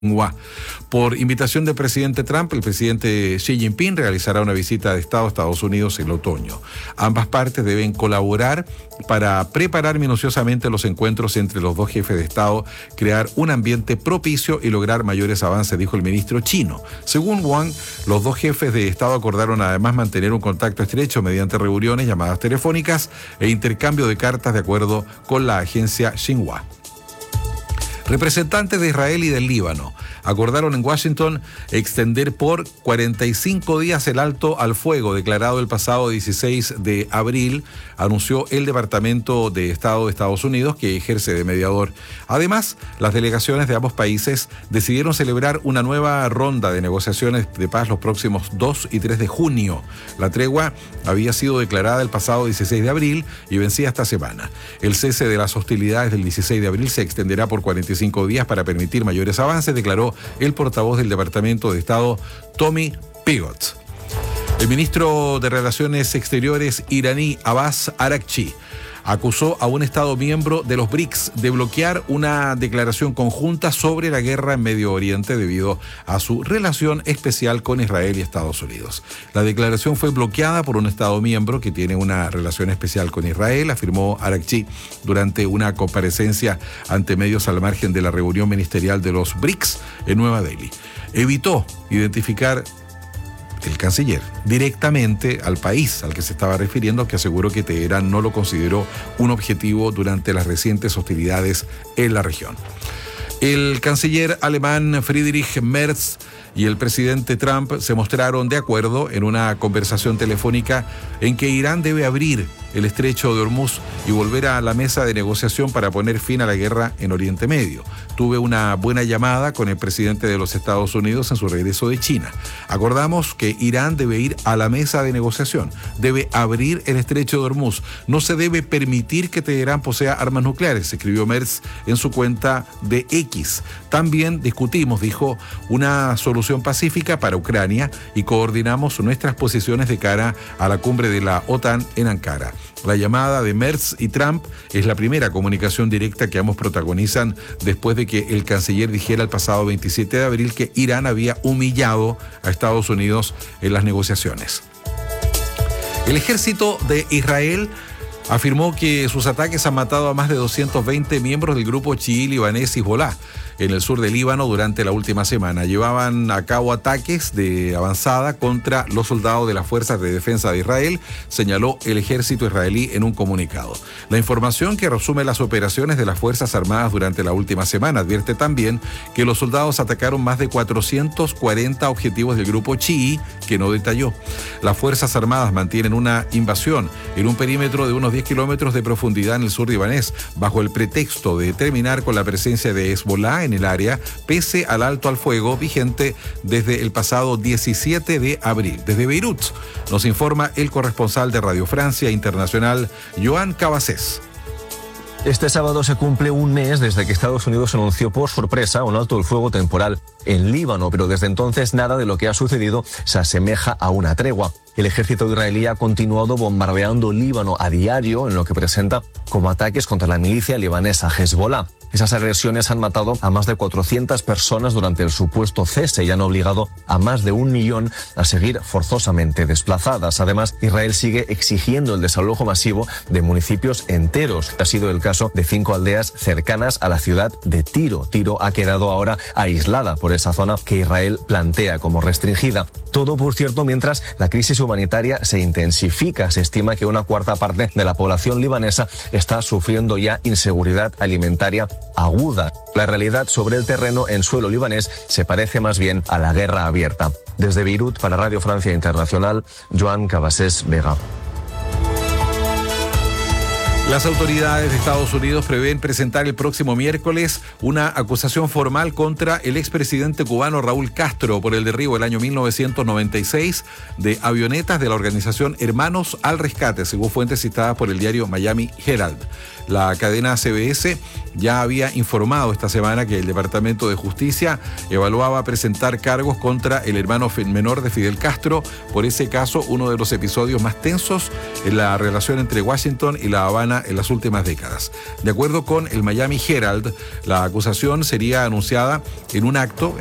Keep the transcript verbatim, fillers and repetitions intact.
Por invitación del presidente Trump, el presidente Xi Jinping realizará una visita de Estado a Estados Unidos en el otoño. Ambas partes deben colaborar para preparar minuciosamente los encuentros entre los dos jefes de Estado, crear un ambiente propicio y lograr mayores avances, dijo el ministro chino. Según Wang, los dos jefes de Estado acordaron además mantener un contacto estrecho mediante reuniones, llamadas telefónicas e intercambio de cartas, de acuerdo con la agencia Xinhua. Representantes de Israel y del Líbano acordaron en Washington extender por cuarenta y cinco días el alto al fuego declarado el pasado dieciséis de abril, anunció el Departamento de Estado de Estados Unidos, que ejerce de mediador. Además, las delegaciones de ambos países decidieron celebrar una nueva ronda de negociaciones de paz los próximos dos y tres de junio. La tregua había sido declarada el pasado dieciséis de abril y vencía esta semana. El cese de las hostilidades del dieciséis de abril se extenderá por cuarenta y cinco días para permitir mayores avances, declaró el portavoz del Departamento de Estado, Tommy Pigott. El ministro de Relaciones Exteriores iraní, Abbas Araghchi, acusó a un Estado miembro de los B R I C S de bloquear una declaración conjunta sobre la guerra en Medio Oriente debido a su relación especial con Israel y Estados Unidos. La declaración fue bloqueada por un Estado miembro que tiene una relación especial con Israel, afirmó Araghchi durante una comparecencia ante medios al margen de la reunión ministerial de los B R I C S en Nueva Delhi. Evitó identificar el canciller directamente al país al que se estaba refiriendo, que aseguró que Teherán no lo consideró un objetivo durante las recientes hostilidades en la región. El canciller alemán Friedrich Merz y el presidente Trump se mostraron de acuerdo en una conversación telefónica en que Irán debe abrir el estrecho de Hormuz y volver a la mesa de negociación para poner fin a la guerra en Oriente Medio. Tuve una buena llamada con el presidente de los Estados Unidos en su regreso de China. Acordamos que Irán debe ir a la mesa de negociación, debe abrir el estrecho de Hormuz. No se debe permitir que Teherán posea armas nucleares, escribió Merz en su cuenta de X. También discutimos, dijo, una solución pacífica para Ucrania y coordinamos nuestras posiciones de cara a la cumbre de la OTAN en Ankara. La llamada de Merz y Trump es la primera comunicación directa que ambos protagonizan después de que el canciller dijera el pasado veintisiete de abril que Irán había humillado a Estados Unidos en las negociaciones. El ejército de Israel afirmó que sus ataques han matado a más de doscientos veinte miembros del grupo chií libanés Hezbollah en el sur del Líbano durante la última semana. Llevaban a cabo ataques de avanzada contra los soldados de las Fuerzas de Defensa de Israel, señaló el ejército israelí en un comunicado. La información, que resume las operaciones de las Fuerzas Armadas durante la última semana, advierte también que los soldados atacaron más de cuatrocientos cuarenta objetivos del grupo chií, que no detalló. Las Fuerzas Armadas mantienen una invasión en un perímetro de unos diez kilómetros de profundidad en el sur libanés, bajo el pretexto de terminar con la presencia de Hezbollah en el área, pese al alto al fuego vigente desde el pasado diecisiete de abril. Desde Beirut nos informa el corresponsal de Radio Francia Internacional, Joan Cabasés. Este sábado se cumple un mes desde que Estados Unidos anunció por sorpresa un alto el fuego temporal en Líbano, pero desde entonces nada de lo que ha sucedido se asemeja a una tregua. El ejército israelí ha continuado bombardeando Líbano a diario en lo que presenta como ataques contra la milicia libanesa Hezbollah. Esas agresiones han matado a más de cuatrocientas personas durante el supuesto cese y han obligado a más de un millón a seguir forzosamente desplazadas. Además, Israel sigue exigiendo el desalojo masivo de municipios enteros. Ha sido el caso de cinco aldeas cercanas a la ciudad de Tiro. Tiro ha quedado ahora aislada por esa zona que Israel plantea como restringida. Todo, por cierto, mientras la crisis humanitaria se intensifica. Se estima que una cuarta parte de la población libanesa está sufriendo ya inseguridad alimentaria aguda. La realidad sobre el terreno en suelo libanés se parece más bien a la guerra abierta. Desde Beirut, para Radio Francia Internacional, Joan Cabasés Vega. Las autoridades de Estados Unidos prevén presentar el próximo miércoles una acusación formal contra el expresidente cubano Raúl Castro por el derribo el año mil novecientos noventa y seis de avionetas de la organización Hermanos al Rescate, según fuentes citadas por el diario Miami Herald. La cadena C B S ya había informado esta semana que el Departamento de Justicia evaluaba presentar cargos contra el hermano menor de Fidel Castro por ese caso, uno de los episodios más tensos en la relación entre Washington y La Habana en las últimas décadas. De acuerdo con el Miami Herald, la acusación sería anunciada en un acto